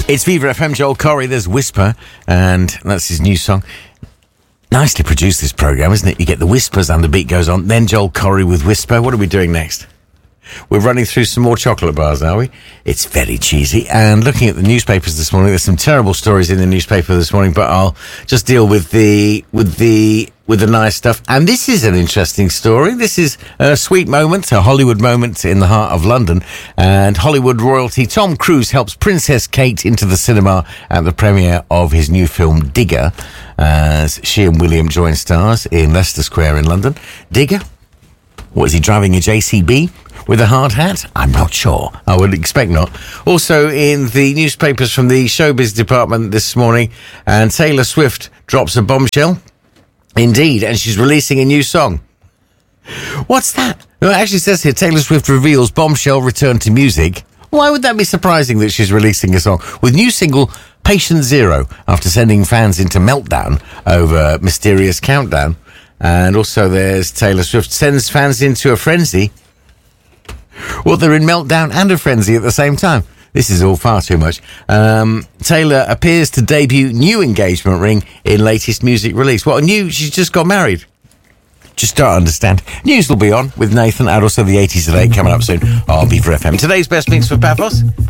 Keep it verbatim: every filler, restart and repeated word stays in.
It's Viva F M, Joel Corry, there's Whisper, and that's his new song. Nicely produced, this programme, isn't it? You get the whispers and the beat goes on, then Joel Corry with Whisper. What are we doing next? We're running through some more chocolate bars, are we? It's very cheesy. And looking at the newspapers this morning, there's some terrible stories in the newspaper this morning, but I'll just deal with the with the with the nice stuff. And this is an interesting story. This is a sweet moment, a Hollywood moment in the heart of London. And Hollywood royalty Tom Cruise helps Princess Kate into the cinema at the premiere of his new film Digger, as she and William join stars in Leicester Square in London. Digger? What, is he driving a J C B with a hard hat? I'm not sure. I would expect not. Also in the newspapers from the showbiz department this morning, and Taylor Swift drops a bombshell. Indeed, and she's releasing a new song. What's that? Well, it actually says here, Taylor Swift reveals bombshell return to music. Why would that be surprising that she's releasing a song? With new single Patient Zero, after sending fans into meltdown over Mysterious Countdown. And also there's Taylor Swift sends fans into a frenzy. Well, they're in meltdown and a frenzy at the same time. This is all far too much. Um, Taylor appears to debut new engagement ring in latest music release. What, a new? She's just got married. Just don't understand. News will be on with Nathan, and also the eighties at eight coming up soon on Viva F M. Today's best mix for Pavlos.